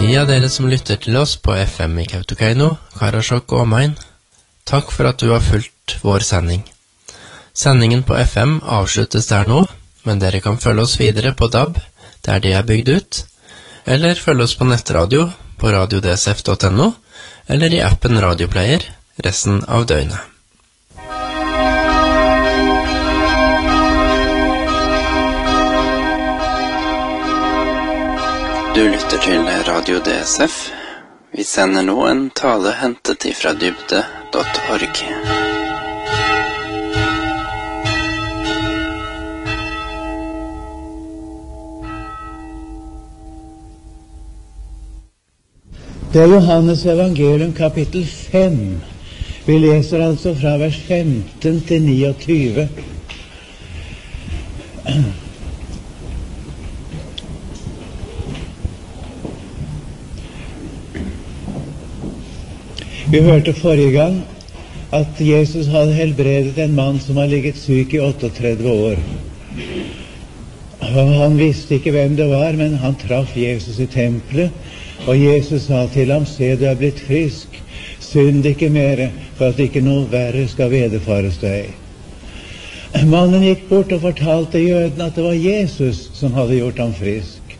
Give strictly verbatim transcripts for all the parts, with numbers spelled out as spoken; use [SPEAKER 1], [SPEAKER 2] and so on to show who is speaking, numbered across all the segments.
[SPEAKER 1] De av dere som lytter til oss på F M i Kautokeino, Karasjok og omegn, takk for at du har fulgt vår sending. Sendingen på F M avsluttes der nå, men dere kan følge oss videre på D A B, der de er bygd ut, eller følge oss på nettradio på radio d s f punktum n o, eller i appen Radioplayer resten av døgnet. Du lytter til Radio D S F. Vi sender nå en tale hentet ifra dybde punktum org.
[SPEAKER 2] Det er Johannes evangelium kapittel fem. Vi leser altså fra vers femten til niogtyve. Vi hørte forrige gang at Jesus hadde helbredet en mann som har ligget syk i trettioåtte år. Han visste ikke hvem det var, men han traff Jesus i tempelet, og Jesus sa til ham: se, du er blitt frisk, synd ikke mere, for at ikke noe verre skal vederfares deg. Mannen gikk bort og fortalte jødene at det var Jesus som hadde gjort ham frisk.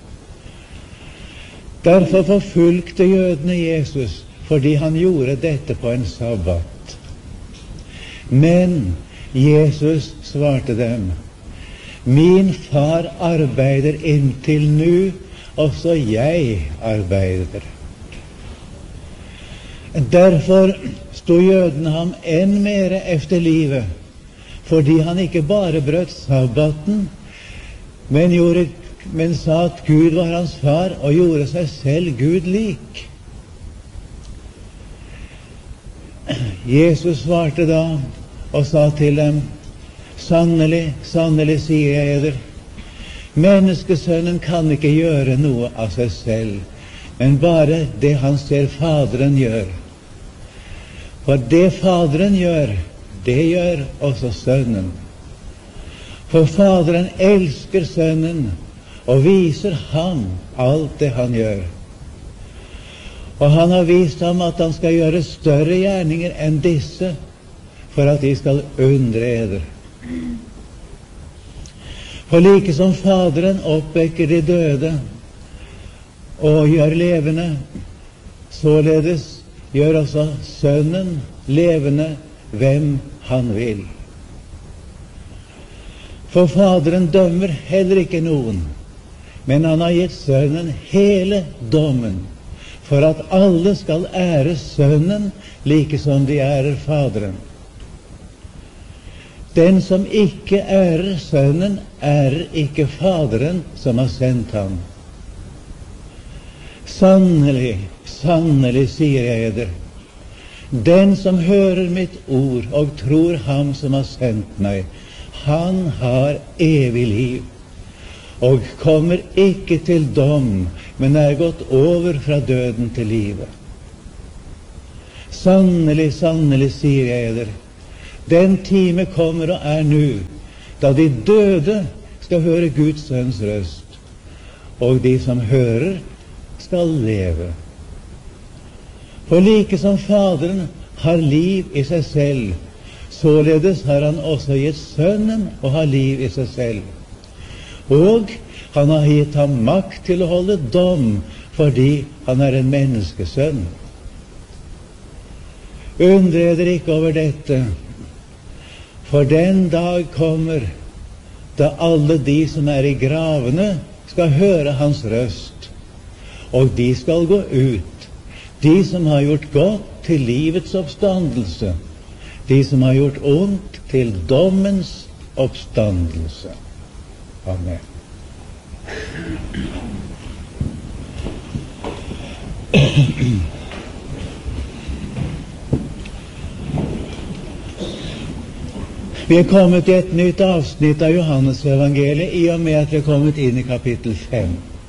[SPEAKER 2] Derfor forfulgte jødene Jesus, fordi han gjorde dette på en sabbat. Men Jesus svarte dem: min far arbeider inntil nu, også jeg arbeider. Derfor stod jødene ham enn mere efter livet, fordi han ikke bare brøt sabbaten, men, gjorde, men sa at Gud var hans far, og gjorde seg selv Gud lik. Jesus svarte da og sa til dem: sannelig, sannelig sier jeg eder, menneskesønnen kan ikke gjøre noe av seg selv, men bare det han ser Faderen gjør. For det Faderen gjør, det gjør også Sønnen. For Faderen elsker Sønnen og viser ham alt det han gjør. Og han har vist ham at han skal gjøre større gjerninger enn disse, for at de skal undre eder. For like som Faderen oppvekker de døde og gjør levende, således gjør også Sønnen levende hvem han vil. For Faderen dømmer heller ikke noen, men han har gitt Sønnen hele dommen, for at alle skal ære Sønnen like som de ærer Faderen. Den som ikke ærer Sønnen, ærer ikke Faderen som har sendt ham. Sannelig, sannelig sier jeg eder, den som hører mitt ord og tror ham som har sendt meg, han har evig liv, og kommer ikke til dom, men er gått over fra døden til livet. Sannelig, sannelig sier jeg eder, den time kommer og er nu, da de døde skal høre Guds sønns røst, og de som hører skal leve. For like som Faderen har liv i seg selv, således har han også gitt Sønnen å ha liv i seg selv. Og han har gitt ham makt til å holde dom, fordi han er en menneskesønn. Undre dere ikke over dette, for den dag kommer da alle de som er i gravene skal høre hans røst, og de skal gå ut, de som har gjort godt til livets oppstandelse, de som har gjort ondt til dommens oppstandelse. Amen. Vi er kommet til et nytt avsnitt av Johannes evangeliet, i og med at vi er kommet inn i kapittel fem.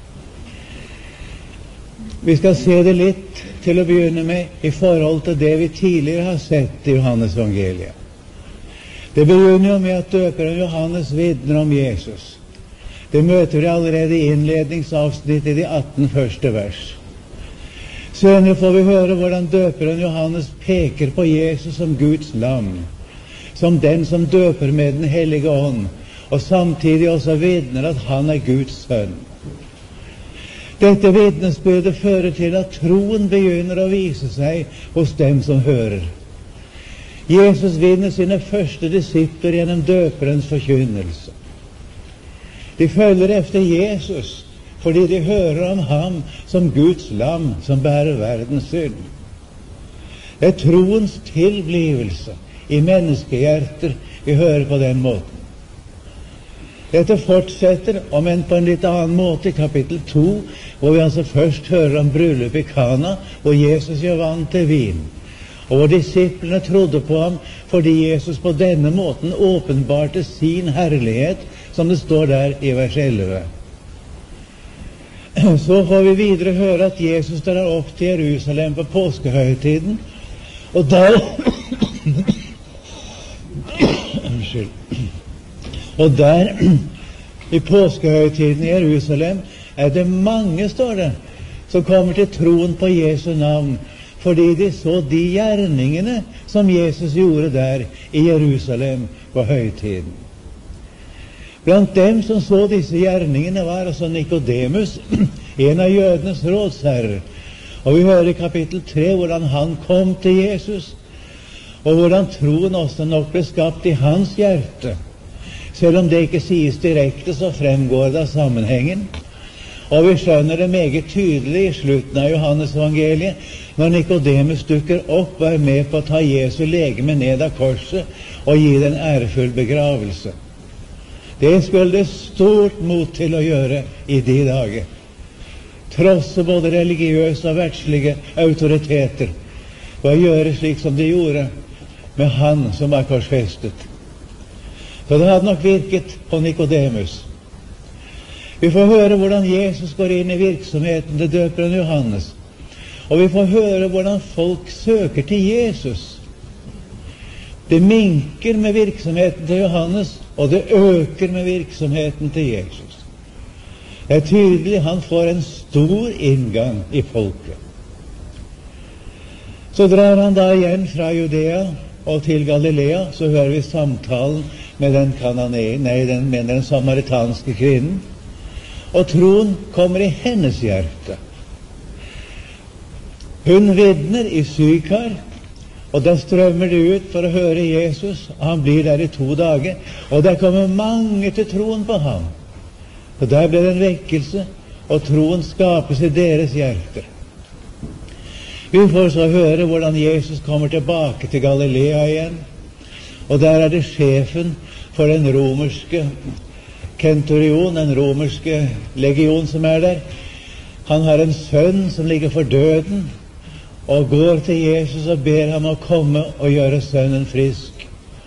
[SPEAKER 2] Vi skal se det litt til å begynne med i forhold til det vi tidligere har sett i Johannes evangeliet. Det begynner jo med at døperen Johannes vitner om Jesus. Det møter vi allerede i innledningsavsnittet i de atten første vers. Senere får vi høre hvordan døperen Johannes peker på Jesus som Guds lam, som den som døper med den hellige ånd, og samtidig også vitner at han er Guds sønn. Dette vitnesbyrdet fører til at troen begynner å vise seg hos dem som hører. Jesus vinner sine første disipler gjennom døperens forkynnelse. De følger efter Jesus fordi de hører om ham som Guds lam som bærer verdens synd. Det er troens tilblivelse i menneskehjerter vi hører på den måten. Dette fortsetter, om enn på en litt annen måte, i kapittel to, hvor vi altså først hører om bryllup i Kana, hvor Jesus gjør vann til vin, og hvor disiplene trodde på ham fordi Jesus på denne måten åpenbarte sin herlighet, som det står der i vers elleve. Så får vi videre høre at Jesus drar opp til Jerusalem på påskehøytiden, og der Unnskyld. Og der, i påskehøytiden i Jerusalem, er det mange, står det, som kommer til troen på Jesu navn, fordi de så de gjerningene som Jesus gjorde der i Jerusalem på høytiden. Blant dem som så disse gjerningene var også Nikodemus, en av jødenes rådsherrer. Og vi hører i kapittel tre hvordan han kom til Jesus, og hvordan troen også nok ble skapt i hans hjerte. Selv om det ikke sies direkte, så fremgår det av sammenhengen. Og vi skjønner det meget tydelig i slutten av Johannes evangeliet, når Nikodemus dukker opp og er med på å ta Jesu legeme ned av korset og gi det en ærefull begravelse. Det skulle det stort mot til å gjøre i de dager. Trosse både religiøse og verdslige autoriteter, og å gjøre slik som de gjorde med han som var korsfestet. Så det hadde nok virket på Nikodemus. Vi får høre hvordan Jesus går inn i virksomheten til døperen Johannes, og vi får høre hvordan folk søker til Jesus. Det minker med virksomheten til Johannes, og det øker med virksomheten til Jesus. Det er tydelig han får en stor inngang i folket. Så drar han da igjen fra Judea og til Galilea, så hører vi samtalen med den kanane, nei, den, med den samaritanske kvinnen, og troen kommer i hennes hjerte. Hun vitner i Sykar, og da strømmer det ut for å høre Jesus, og han blir der i to dager, og der kommer mange til troen på ham. Og der blir det en vekkelse, og troen skapes i deres hjerter. Vi får så høre hvordan Jesus kommer tilbake til Galilea igjen, og der er det sjefen for den romerske kenturion, den romerske legion som er der. Han har en sønn som ligger for døden, og går til Jesus og ber ham å komme og gjøre sønnen frisk.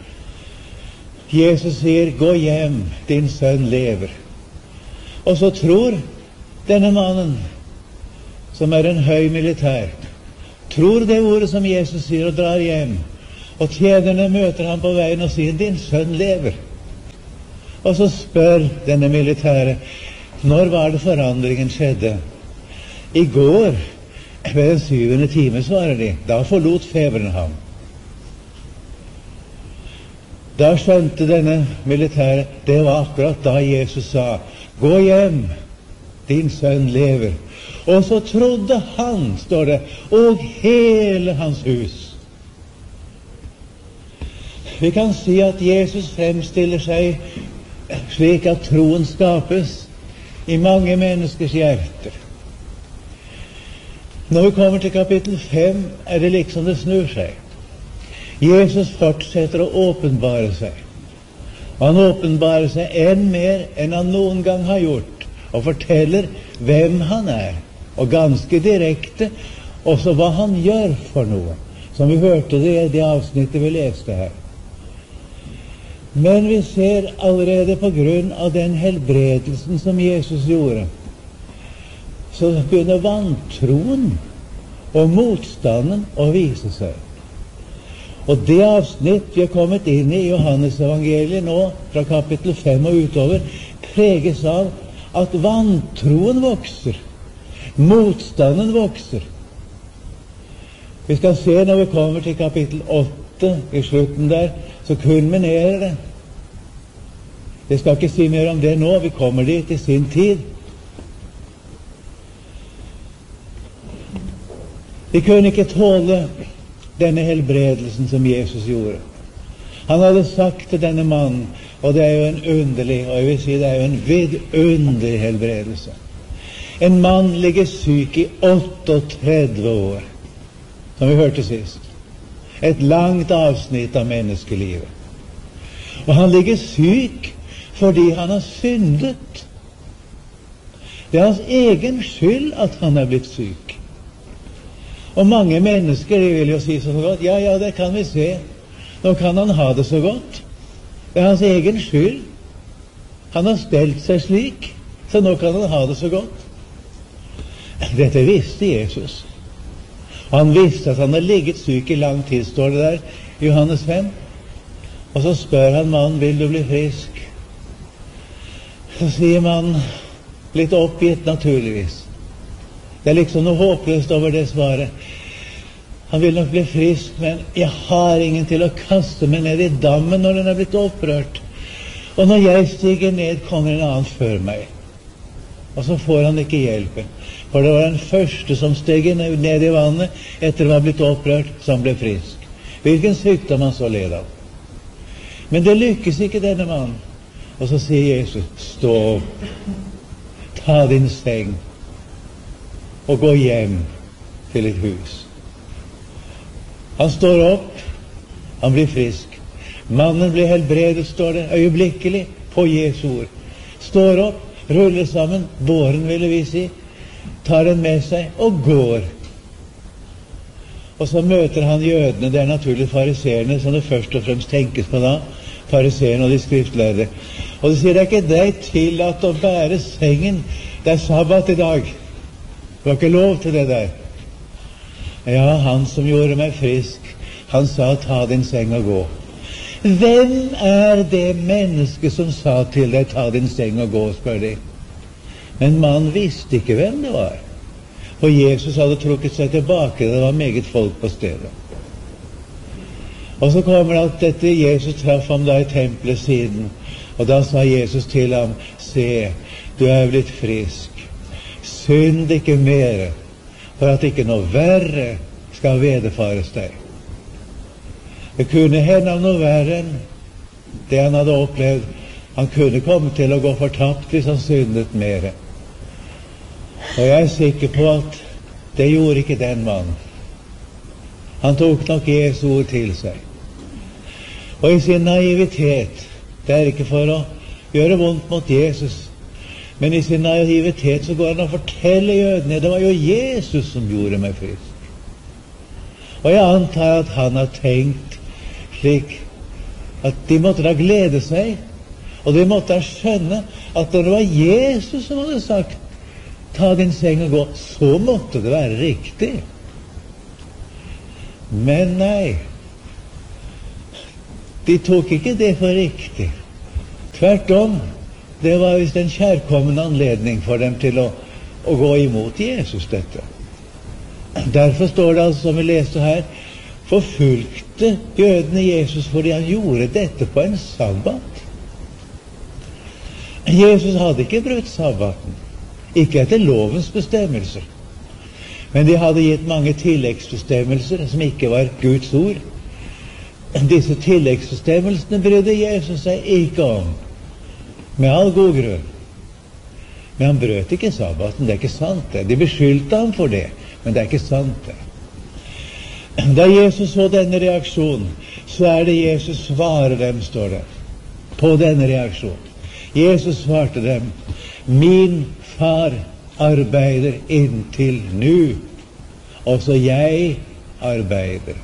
[SPEAKER 2] Jesus sier, gå hjem, din sønn lever. Og så tror denne mannen, som er en høy militær, tror det ordet som Jesus sier, og drar hjem. Og tjenerne møter ham på veien og sier, din sønn lever. Og så spør denne militære, når var det forandringen skjedde? I går, ved den syvende time, svarer de. Da forlot feberen ham. Da skjønte denne militære, det var akkurat da Jesus sa, gå hjem, din sønn lever. Og så trodde han, står det, og hele hans hus. Vi kan si at Jesus fremstiller seg slik at troen skapes i mange menneskers hjerter. Når vi kommer til kapittel fem, er det liksom det snur seg. Jesus fortsetter å åpenbare seg. Han åpenbarer seg enn mer enn han noen gang har gjort, og forteller hvem han er, og ganske direkte også hva han gjør for noe, som vi hørte det i det avsnittet vi leste her. Men vi ser allerede på grunn av den helbredelsen som Jesus gjorde, så begynner vantroen og motstanden å vise seg. Og det avsnitt vi har kommet inn i Johannes evangeliet nå, fra kapittel fem og utover, preges av at vantroen vokser, motstanden vokser. Vi skal se når vi kommer til kapittel åtte i slutten der, så kulminerer det. Jeg skal ikke si mer om det nå, vi kommer dit i sin tid. De kunne ikke tåle denne helbredelsen som Jesus gjorde. Han hadde sagt til denne mannen, og det er jo en underlig, og jeg vil si det er jo en vidunderlig helbredelse. En mann ligger syk i otteogtredve år, som vi hørte sist. Et langt avsnitt av menneskelivet. Og han ligger syk fordi han har syndet. Det er hans egen skyld at han er blitt syk. Og mange mennesker, de vil jo si så godt, ja, ja, det kan vi se. Nå kan han ha det så godt. Det er hans egen skyld. Han har stelt seg slik, så nå kan han ha det så godt. Dette visste Jesus. Han visste at han har ligget syk i lang tid, står det der, Johannes fem. Og så spør han mannen, vil du bli frisk? Så sier mannen, litt oppgitt naturligvis. Det er liksom noe håpløst over det svaret. Han vil nok bli frisk, men jeg har ingen til å kaste meg ned i dammen når den er blitt opprørt. Og når jeg stiger ned, kommer en annen før meg. Og så får han ikke hjelpen. For det var den første som steg ned i vannet etter å ha blitt opprørt, som ble frisk. Hvilken sykdom han så led av. Men det lykkes ikke denne mannen. Og så sier Jesus, stå opp, ta din seng, og gå hjem til et hus. Han står opp, han blir frisk. Mannen blir helbredet, står det, øyeblikkelig, på Jesu ord. Står opp, ruller sammen, båren ville vi si, tar den med seg og går. Og så møter han jødene, det er naturlig fariseerne, som det først og fremst tenkes på da, fariseerne og de skriftlærde. Og de sier, det er ikke deg tillatt å bære sengen, det er sabbat i dag. Du har ikke lov til det der. Ja, han som gjorde meg frisk, han sa, ta din seng og gå. Hvem er det mennesket som sa til deg, ta din seng og gå, spør de. Men mannen visste ikke hvem det var. For Jesus hadde trukket seg tilbake, det var meget folk på stedet. Og så kommer alt dette, Jesus traff ham da i tempelet siden, og da sa Jesus til ham, se, du er blitt frisk. Synd ikke mer, for at ikke noe verre skal vederfares deg. Det kunne hende av noe verre enn det han hadde opplevd. Han kunne komme til å gå fortapt hvis han syndet mer. Og jeg er sikker på at det gjorde ikke den mannen. Han tok nok Jesu ord til seg. Og i sin naivitet, det er ikke for å gjøre vondt mot Jesus, men i sin naivitet så går han og forteller jødene, det var jo Jesus som gjorde meg frisk. Og jeg antar at han har tenkt slik, at de måtte da glede seg, og de måtte da skjønne at når det var Jesus som hadde sagt, ta din seng og gå, så måtte det være riktig. Men nei, de tok ikke det for riktig. Tvert om, det var visst en kjærkommen anledning for dem til å, å gå imot Jesus, dette. Derfor står det altså, som vi leste her, forfulgte jødene Jesus fordi han gjorde dette på en sabbat. Jesus hadde ikke brutt sabbaten, ikke etter lovens bestemmelser, men de hadde gitt mange tilleggsbestemmelser som ikke var Guds ord. Disse tilleggsbestemmelsene brydde Jesus seg ikke om, med all god grunn. Men han brøt ikke sabbaten, det er ikke sant det. De beskyldte ham for det, men det er ikke sant det. Da Jesus så denne reaksjonen, så er det Jesus svarer dem, står det, på denne reaksjonen. Jesus svarte dem, min far arbeider inntil nu, også jeg arbeider.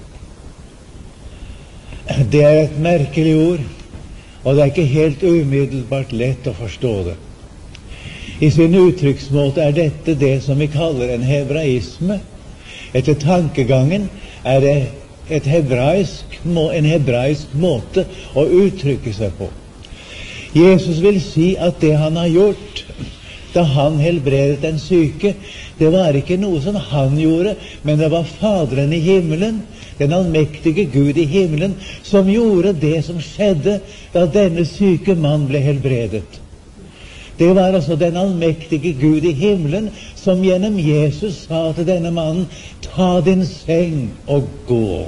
[SPEAKER 2] Det er et merkelig ord, og det er ikke helt umiddelbart lett å forstå det. I sin uttrykksmåte er dette det som vi kaller en hebraisme. Etter tankegangen er det et hebraisk, en hebraisk måte å uttrykke seg på. Jesus vil si at det han har gjort, da han helbredet den syke, det var ikke noe som han gjorde, men det var Faderen i himmelen, den allmektige Gud i himmelen, som gjorde det som skjedde da denne syke mann ble helbredet. Det var altså den allmektige Gud i himmelen som gjennom Jesus sa til denne mannen, ta din seng og gå.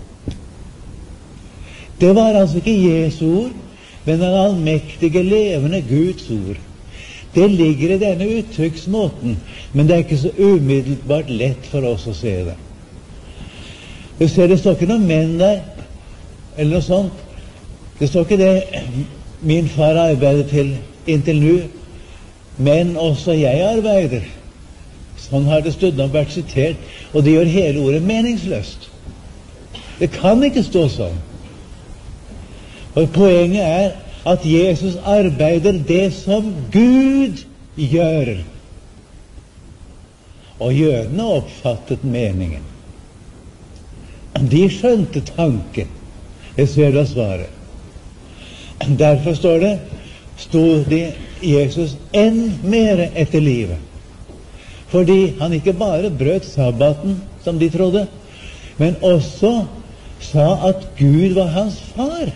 [SPEAKER 2] Det var altså ikke Jesu ord, men den allmektige levende Guds ord. Det ligger i denne uttrykksmåten, men det er ikke så umiddelbart lett for oss å se det. Du ser, det står ikke noen menn der, eller noe sånt. Det står ikke det min far arbeider til inntil nå, men også jeg arbeider. Sånn har det stundom vært sitert, og det gjør hele ordet meningsløst. Det kan ikke stå sånn. Og poenget er at Jesus arbeider det som Gud gjør. Og jødene oppfattet meningen. De skjønte tanken. Det ser du av svaret. Derfor står det, stod de Jesus enn mer etter livet. Fordi han ikke bare brøt sabbaten, som de trodde, men også sa at Gud var hans far.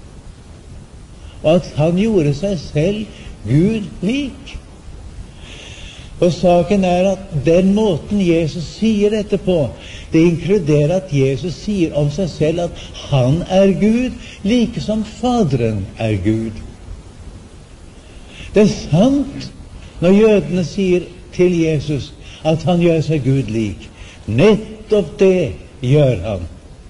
[SPEAKER 2] Og at han gjorde seg selv Gud lik. Og saken er at den måten Jesus sier dette på, det inkluderer at Jesus sier om seg selv at han er Gud, like som Faderen er Gud. Det er sant når jødene sier til Jesus at han gjør seg Gud lik. Nettopp det gjør han.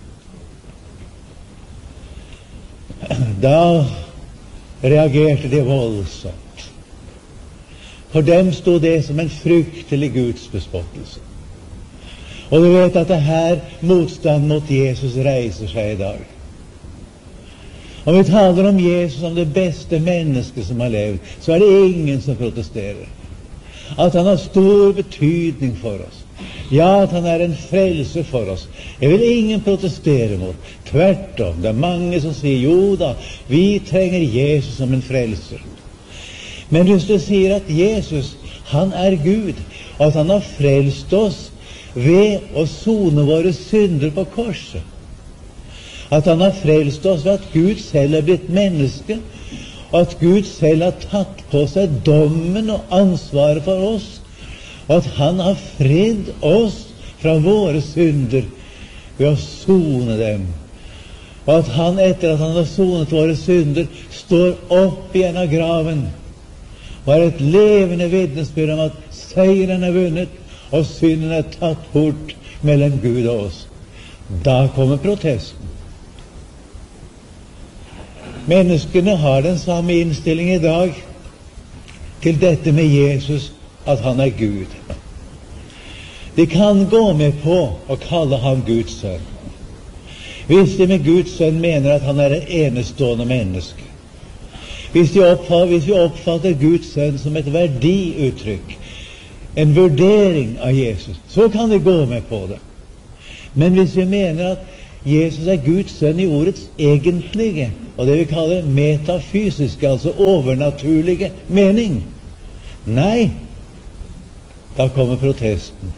[SPEAKER 2] Da reagerte de voldsomt. For dem stod det som en fryktelig gudsbespottelse. Og du vet at det her motstand mot Jesus reiser seg i dag. Om vi taler om Jesus som det beste mennesket som har levd, så er det ingen som protesterer. At han har stor betydning for oss. Ja, at han er en frelse for oss. Det vil ingen protestere mot. Tvert om, det er mange som sier, jo da, vi trenger Jesus som en frelser. Men hvis du sier at Jesus, han er Gud, og at han har frelst oss ved å sone våre synder på korset, at han har frelst oss ved at Gud selv er blitt menneske, og at Gud selv har tatt på seg dommen og ansvaret for oss, og at han har fridd oss fra våre synder ved å sone dem, og at han etter at han har sonet våre synder står opp igjen av graven og er et levende vitnesbyrd om at seieren er vunnet og synden er tatt bort mellom Gud og oss. Da kommer protesten. Menneskene har den samme innstilling i dag til dette med Jesus, at han er Gud. De kan gå med på å kalle ham Guds sønn, hvis de med Guds sønn mener at han er et enestående menneske. Hvis, de oppfatter, hvis vi oppfatter Guds sønn som et verdiuttrykk, en vurdering av Jesus, så kan vi gå med på det. Men hvis vi mener at Jesus er Guds sønn i ordets egentlige, og det vi kaller metafysiske, altså overnaturlige mening, nei, da kommer protesten.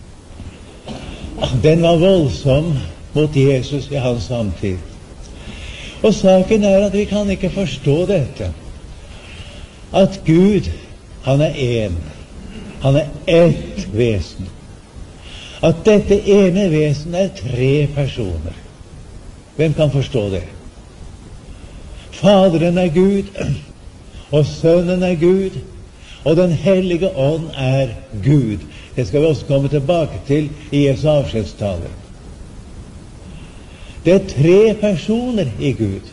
[SPEAKER 2] Den var voldsom mot Jesus i hans samtid. Og saken er at vi kan ikke forstå dette, at Gud, han er en, han er ett vesen, at dette ene vesen er tre personer. Hvem kan forstå det? Faderen er Gud, og Sønnen er Gud, og Den hellige ånd er Gud. Det skal vi også komme tilbake til i Jesu avskjedstale. Det er tre personer i Gud.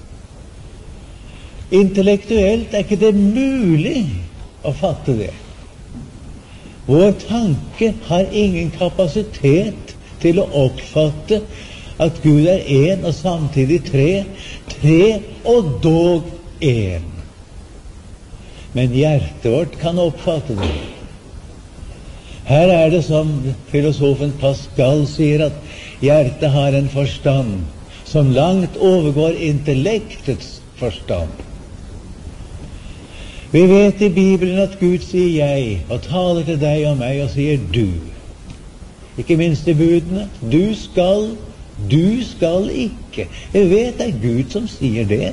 [SPEAKER 2] Intellektuelt er ikke det mulig å fatte det. Vår tanke har ingen kapasitet til å oppfatte at Gud er en og samtidig tre, tre og dog en. Men hjertet vårt kan oppfatte det. Her er det som filosofen Pascal sier, at hjertet har en forstand som langt overgår intellektets forstand. Vi vet i Bibelen at Gud sier jeg, og taler til deg og meg, og sier du. Ikke minst i budene. Du skal, du skal ikke. Vi vet det er Gud som sier det.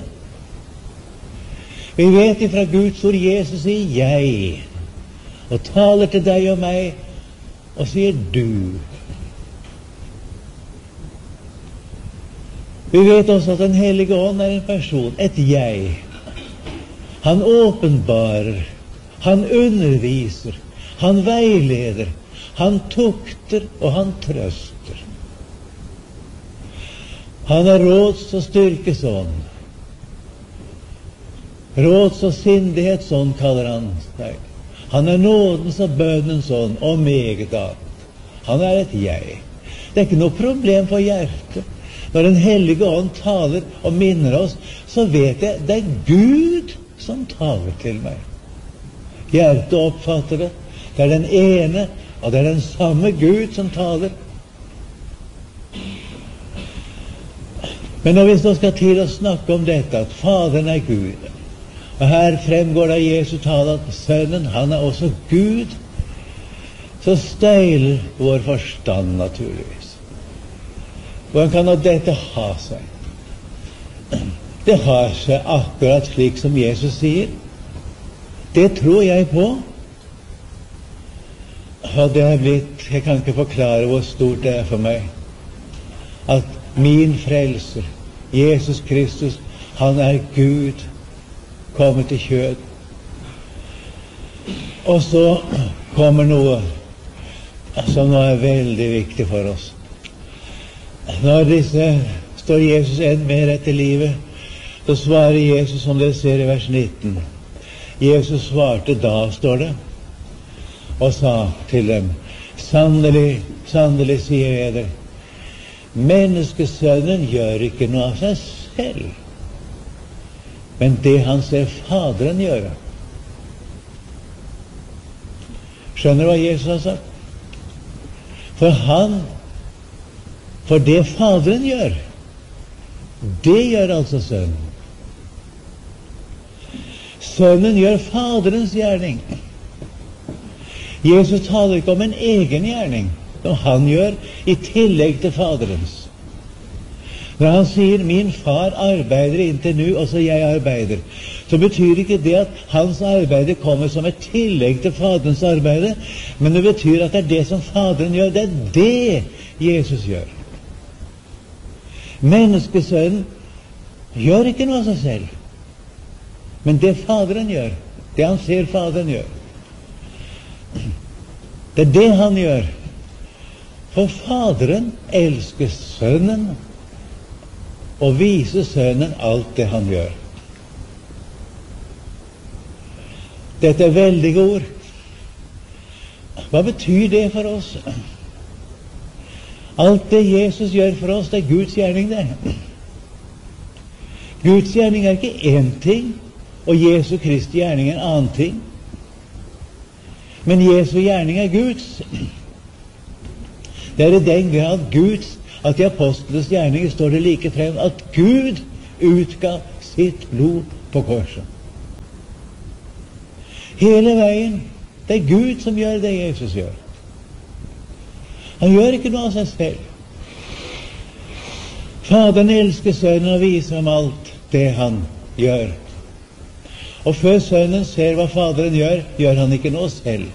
[SPEAKER 2] Vi vet ifra Guds ord Jesus sier jeg, og taler til deg og meg, og sier du. Vi vet også at Den hellige ånd er en person, et jeg. Han åpenbarer, han underviser, han veileder, han tukter og han trøster. Han er råds- og styrkesånd. Råds- og sindighetsånd kaller han seg. Han er nådens og bønnens ånd, og meget annet. Han er et jeg. Det er ikke noe problem for hjertet. Når Den hellige ånd taler og minner oss, så vet jeg det er Gud som taler til meg. Hjertet oppfatter det. Det er den ene, og det er den samme Gud som taler. Men når vi så skal til å snakke om dette, at Faderen er Gud, og her fremgår det av Jesu tale at Sønnen, han er også Gud, så steiler vår forstand naturligvis. Hvordan kan nå dette ha seg? Det har seg akkurat slik som Jesus sier. Det tror jeg på. Og det har blitt, jeg kan ikke forklare hvor stort det er for meg, at min frelser, Jesus Kristus, han er Gud, kommet til kjød. Og så kommer noe som nå er veldig viktig for oss. Når disse står Jesus enn mer etter livet, så svarer Jesus, som dere ser i vers nitten. Jesus svarte da, står det, og sa til dem, sannelig, sannelig sier jeg dere, menneskesønnen gjør ikke noe av seg selv, men det han ser Faderen gjøre. Skjønner du hva Jesus har sagt? For han, for det Faderen gjør, det gjør altså Sønnen. Sønnen gjør Faderens gjerning. Jesus taler ikke om en egen gjerning som han gjør i tillegg til Faderens. Når han sier 'min far arbeider inntil nu, også jeg arbeider', så betyr ikke det at hans arbeide kommer som et tillegg til Faderens arbeide, men det betyr at det er det som Faderen gjør, det er det Jesus gjør. Menneskesønnen gjør ikke noe av seg selv, men det Faderen gjør, det han ser Faderen gjør, det er det han gjør. For Faderen elsker Sønnen og viser Sønnen alt det han gjør. Dette er veldige ord. Hva betyr det for oss? Alt det Jesus gjør for oss, det er Guds gjerning, det. Guds gjerning er ikke én ting, og Jesu Kristi gjerning er en annen ting. Men Jesu gjerning er Guds. Det er i den grad Guds at i apostlenes gjerninger står det like frem at Gud utga sitt blod på korset. Hele veien. Det er Gud som gjør det Jesus gjør. Han gjør ikke noe av seg selv. Faderen elsker Sønnen og viser ham alt det han gjør. Og før Sønnen ser hva Faderen gjør, gjør han ikke noe selv.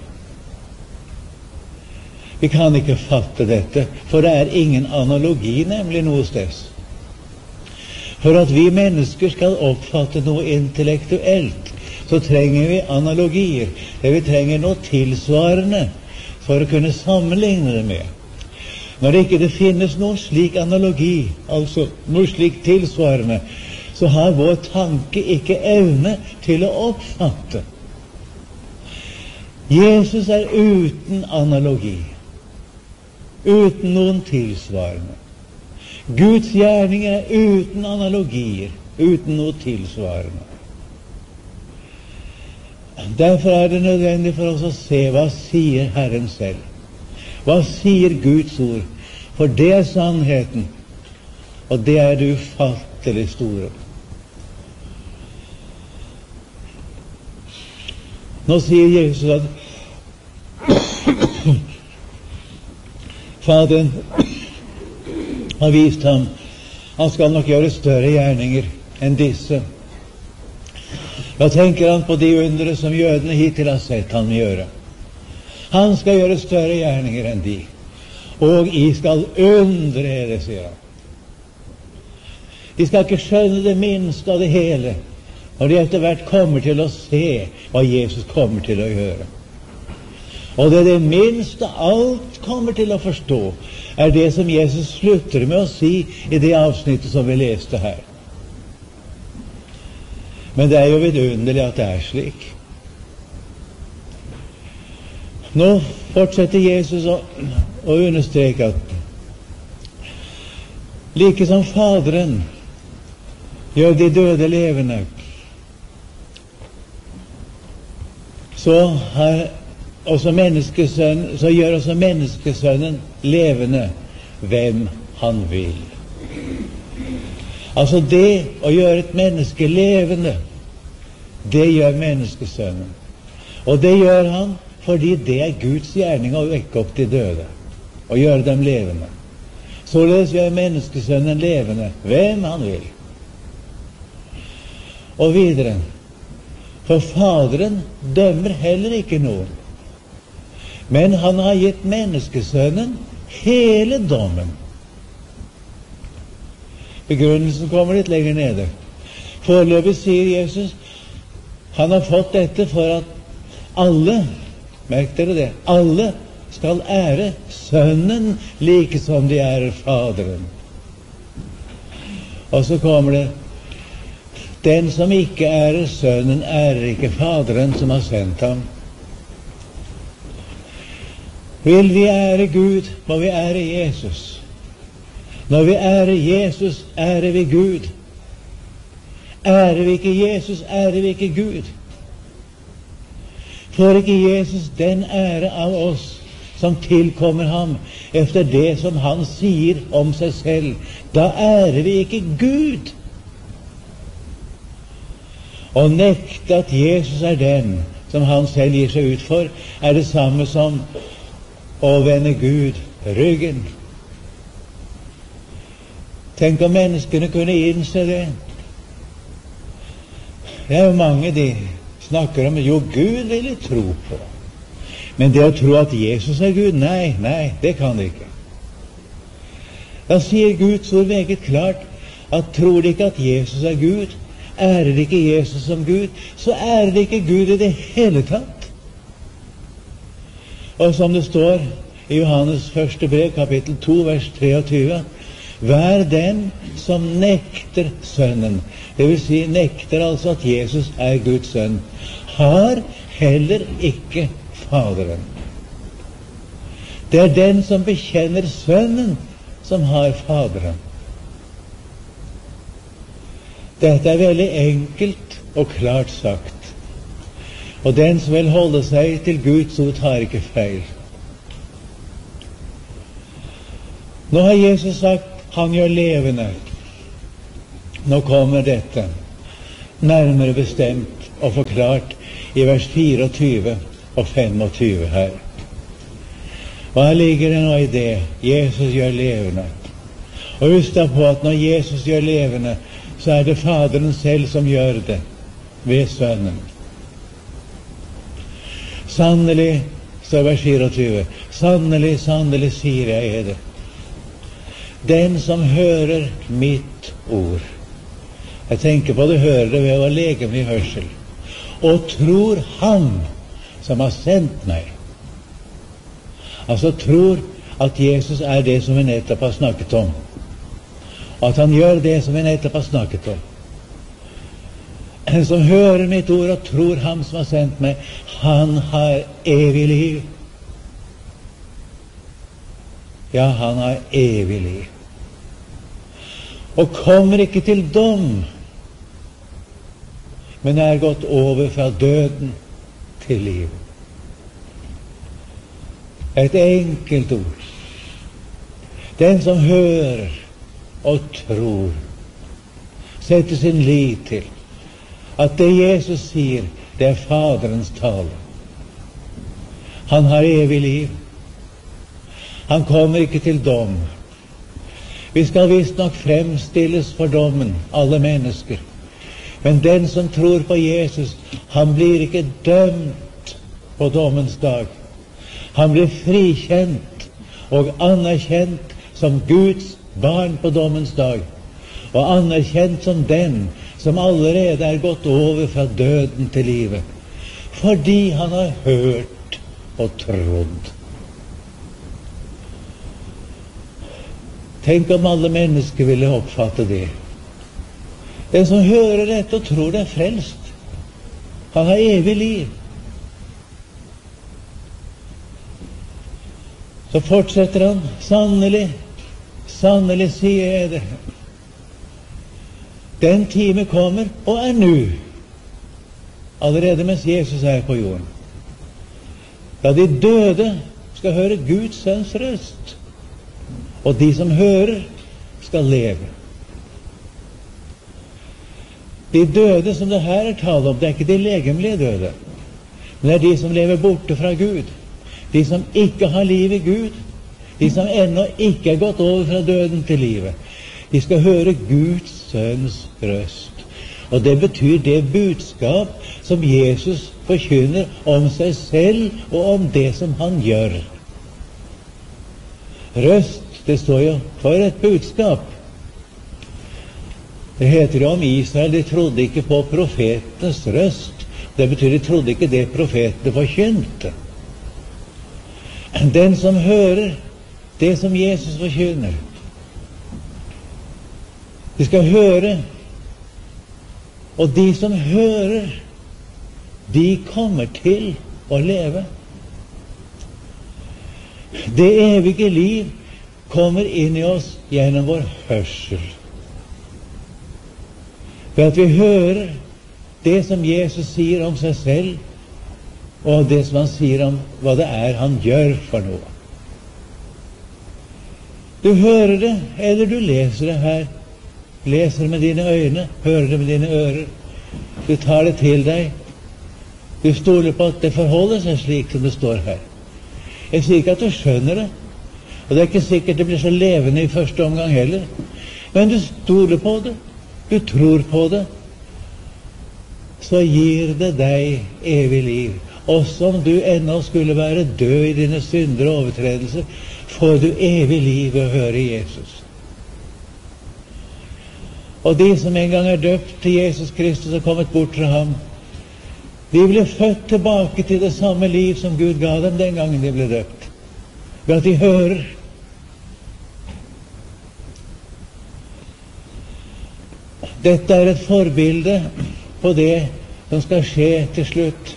[SPEAKER 2] Vi kan ikke fatte dette, for det er ingen analogi nemlig noe sted. For at vi mennesker skal oppfatte noe intellektuelt, så trenger vi analogier. Det vi trenger noe tilsvarende for å kunne sammenligne det med. Når det ikke det finnes noen slik analogi, altså noe slik tilsvarende, så har vår tanke ikke evne til å oppfatte. Jesus er uten analogi, uten noen tilsvarende. Guds gjerning er uten analogier, uten noe tilsvarende. Derfor er det nødvendig for oss å se hva sier Herren selv. Hva sier Guds ord? For det er sannheten, og det er det ufattelig store. Nå sier Jesus at Faderen har vist ham han skal nok gjøre større gjerninger enn disse. Da tenker han på de undre som jødene hittil har sett han gjøre. Han skal gjøre større gjerninger enn de, og I skal undre det, sier han. De skal ikke skjønne det minste av det hele, når de etter hvert kommer til å se hva Jesus kommer til å gjøre. Og det det minste alt kommer til å forstå, er det som Jesus slutter med å si i det avsnittet som vi leste her. Men det er jo vidunderlig at det er slik. Nå fortsetter Jesus å, å understreke at like som Faderen gjør de døde levende, så har også menneskesønnen, så gjør også menneskesønnen levende hvem han vil. Altså det å gjøre et menneske levende, det gjør menneskesønnen. Og det gjør han fordi det er Guds gjerning å vekke opp de døde og gjøre dem levende. Således gjør menneskesønnen levende hvem han vil. Og videre, for Faderen dømmer heller ikke noen, men han har gitt menneskesønnen hele dommen. Begrunnelsen kommer litt lenger nede. Foreløpig sier Jesus han har fått dette for at alle, merk dere det, alle skal ære Sønnen like som de ærer Faderen. Og så kommer det, den som ikke ærer Sønnen, ærer ikke Faderen som har sendt ham. Vil vi ære Gud, må vi ære Jesus. Når vi ærer Jesus, ærer vi Gud. Ærer vi ikke Jesus, ærer vi ikke Gud. Får ikke Jesus den ære av oss som tilkommer ham efter det som han sier om seg selv, da ærer vi ikke Gud. Å nekte at Jesus er den som han selv gir seg ut for, er det samme som å vende Gud ryggen. Tenk om menneskene kunne innse det. Det er jo mange de snakker om, jo, Gud vil de tro på. Men det å tro at Jesus er Gud, nei, nei, det kan de ikke. Da sier Guds ord meget klart at tror de ikke at Jesus er Gud, ærer de ikke Jesus som Gud, så ærer de ikke Gud i det hele tatt. Og som det står i Johannes første brev, kapittel to, vers treogtyve, vær den som nekter Sønnen, det vil si nekter altså at Jesus er Guds sønn, har heller ikke Faderen. Det er den som bekjenner Sønnen som har Faderen. Dette er veldig enkelt og klart sagt. Og den som vil holde seg til Guds ord, tar ikke feil. Nå har Jesus sagt han gjør levende. Nå kommer dette nærmere bestemt og forklart i vers fireogtyve og femogtyve her. Og her ligger det nå i det Jesus gjør levende. Og husk da på at når Jesus gjør levende, så er det Faderen selv som gjør det ved Sønnen. Sannelig, står vers fireogtyve, sannelig, sannelig sier jeg eder, den som hører mitt ord, jeg tenker på det, hører det ved å lege med hørsel, og tror han som har sendt meg, altså tror at Jesus er det som vi nettopp har snakket om, at han gjør det som vi nettopp har snakket om. En som hører mitt ord og tror ham som har sendt meg, han har evig liv. Ja, han har evig liv. Og kommer ikke til dom, men er gått over fra døden til liv. Et enkelt ord. Den som hører og tror, setter sin lit til at det Jesus sier, Det er Faderens tale. Han har evig liv. Han kommer ikke til dom. Vi skal visst nok fremstilles for dommen, alle mennesker. Men den som tror på Jesus, han blir ikke dømt på dommens dag. Han blir frikjent og anerkjent som Guds barn på dommens dag, og anerkjent som den som allerede er gått over fra døden til livet, fordi han har hørt og trodd. Tenk om alle mennesker ville oppfatte det. Den som hører dette og tror det er frelst, han har evig liv. Så fortsetter han, sannelig, sannelig sier jeg det. Den time kommer, og er nå, allerede mens Jesus er på jorden. Da de døde skal høre Guds sønns røst, og de som hører skal leve. De døde som det her er tale om, det er ikke de legemlige døde, men det er de som lever borte fra Gud, de som ikke har liv i Gud, de som ennå ikke er gått over fra døden til livet. De skal høre Guds sønns røst. Og det betyr det budskap som Jesus forkynner om seg selv og om det som han gjør. Røst, det står jo for et budskap. Det heter jo om Israel, de trodde ikke på profetenes røst. Det betyr de trodde ikke det profetene forkynte. Den som hører det som Jesus forkynner, de skal høre, og de som hører, de kommer til å leve. Det evige liv kommer inn i oss gjennom vår hørsel. Ved at vi hører det som Jesus sier om seg selv, og det som han sier om hva det er han gjør for noe. Du hører det, eller du leser det her. Leser med dine øyne, hører det med dine ører. Du tar det til deg. Du stoler på at det forholder seg slik som det står her. Jeg sier ikke at du skjønner det, og det er ikke sikkert det blir så levende i første omgang heller. Men du stoler på det, du tror på det, så gir det deg evig liv. Også om du ennå skulle være død i dine synder og overtredelser, får du evig liv ved å høre Jesus. Og de som en gang er døpt til Jesus Kristus og kommet bort fra ham, de ble født tilbake til det samme liv som Gud ga dem den gangen de ble døpt, ved at de hører. Dette er et forbilde på det som skal skje til slutt.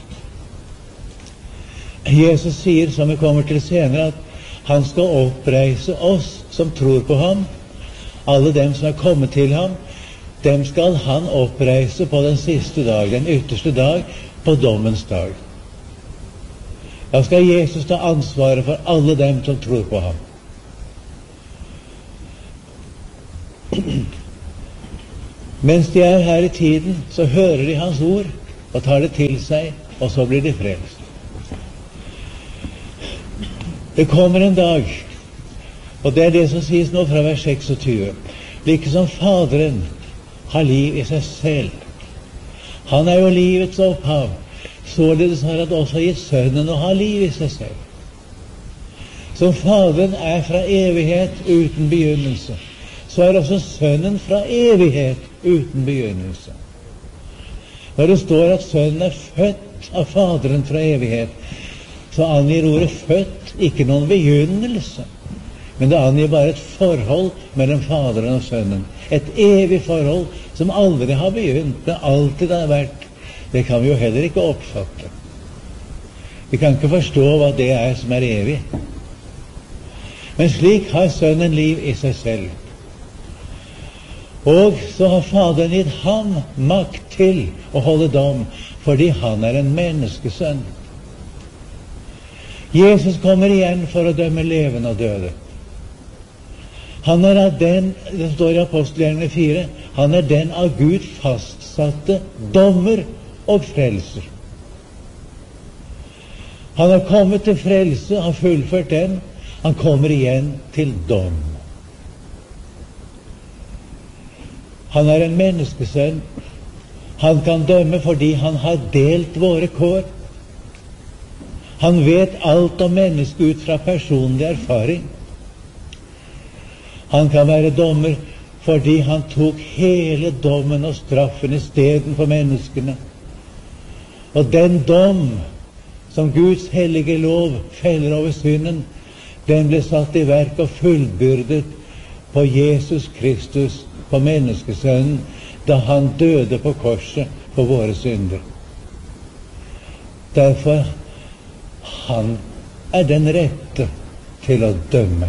[SPEAKER 2] Jesus sier, som vi kommer til senere, at han skal oppreise oss som tror på ham. Alle dem som er kommet til ham, dem skal han oppreise på den siste dag, den ytterste dag, på dommens dag. Da skal Jesus ta ansvaret for alle dem som tror på ham. Mens de er her i tiden, så hører de hans ord og tar det til seg, og så blir de frelst. Det kommer en dag, og det er det som sies nå fra vers seksogtyve. Like som Faderen har liv i seg selv. Han er jo livets opphav. Således har han også gitt Sønnen å ha liv i seg selv. Som Faderen er fra evighet uten begynnelse, så er også Sønnen fra evighet uten begynnelse. Når det står at Sønnen er født av Faderen fra evighet, så angir ordet født ikke noen begynnelse, men det angir bare et forhold mellom Faderen og Sønnen. Et evig forhold som aldri har begynt, men alltid har vært. Det kan vi jo heller ikke oppfatte. Vi kan ikke forstå hva det er som er evig. Men slik har Sønnen liv i seg selv. Og så har Faderen gitt ham makt til å holde dom, fordi han er en menneskesønn. Jesus kommer igjen for å dømme levende og døde. Han er av den, det står i Apostelgjerningene fire, han er den av Gud fastsatte dommer og frelser. Han har kommet til frelse, har fullført den. Han kommer igjen til dom. Han er en menneskesønn. Han kan dømme fordi han har delt våre kår. Han vet alt om mennesket ut fra personlig erfaring. Han kan være dommer fordi han tok hele dommen og straffen i stedet for menneskene. Og den dom som Guds hellige lov feller over synden, den ble satt i verk og fullbyrdet på Jesus Kristus, på menneskesønnen, da han døde på korset for våre synder. Derfor han er den rette til å dømme.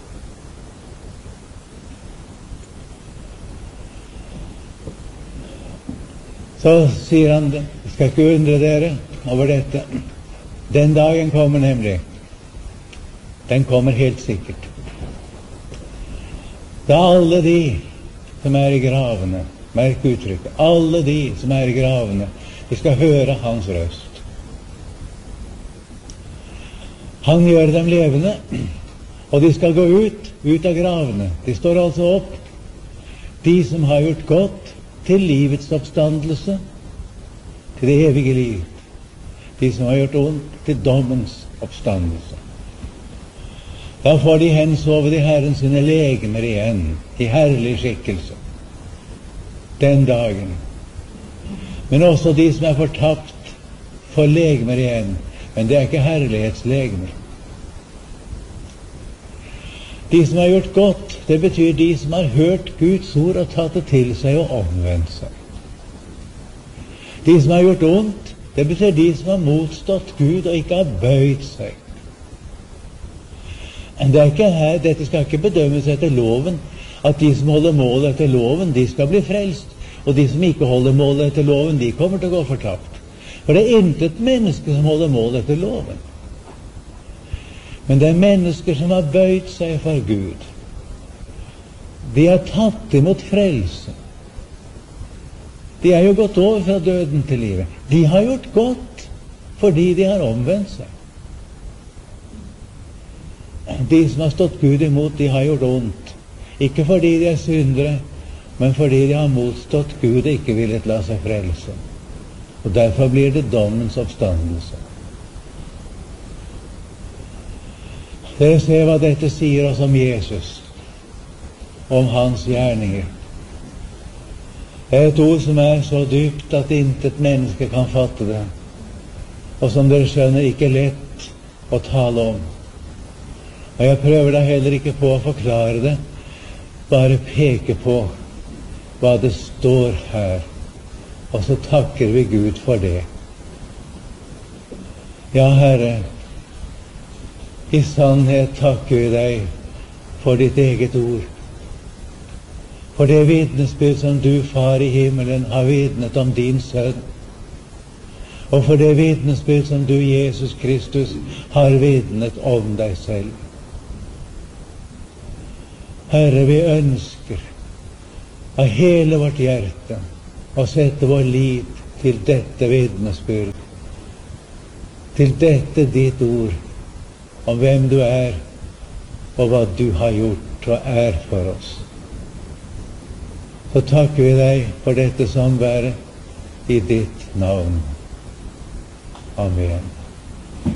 [SPEAKER 2] Så sier han, jeg skal ikke undre dere over dette. Den dagen kommer nemlig. Den kommer helt sikkert. Da alle de som er i gravene, merk uttrykket, alle de som er i gravene, de skal høre hans røst. Han gjør dem levende, og de skal gå ut, ut av gravene. De står altså opp, de som har gjort godt, til livets oppstandelse, til det evige liv. De som har gjort ondt, til dommens oppstandelse. Da får de hensove de Herren sine legemer igjen, i herlig skikkelse, den dagen. Men også de som er fortapt, får legemer igjen, men det er ikke herlighetslegemer. De som har gjort godt, det betyr de som har hørt Guds ord og tatt det til seg og omvendt seg. De som har gjort ondt, det betyr de som har motstått Gud og ikke har bøyd seg. Men det er ikke her, dette skal ikke bedømmes etter loven, at de som holder målet etter loven, de skal bli frelst, og de som ikke holder målet etter loven, de kommer til å gå fortapt. For det er intet menneske som holder målet etter loven. Men det er mennesker som har bøyd seg for Gud. De har tatt imot frelse. De er jo gått over fra døden til livet. De har gjort godt fordi de har omvendt seg. De som har stått Gud imot, de har gjort ondt. Ikke fordi de er syndere, men fordi de har motstått Gud og ikke villet la seg frelse. Og derfor blir det dommens oppstandelse. Dere ser hva dette sier oss om Jesus, om hans gjerninger. Det er et ord som er så dypt at intet menneske kan fatte det, og som dere skjønner ikke lett å tale om. Og jeg prøver da heller ikke på å forklare det, bare peke på hva det står her, og så takker vi Gud for det. Ja, Herre, i sannhet takker vi deg for ditt eget ord, for det vitnesbyrd som du, Far i himmelen, har vitnet om din sønn, og for det vitnesbyrd som du, Jesus Kristus, har vitnet om deg selv. Herre, vi ønsker av hele vårt hjerte å sette vår lit til dette vitnesbyrd, til dette ditt ord, om hvem du er, og hva du har gjort og er for oss. Så takker vi deg for dette samværet i ditt navn. Amen.